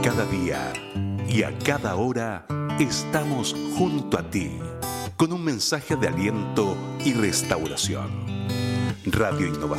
Cada día y a cada hora estamos junto a ti con un mensaje de aliento y restauración. Radio Innovación.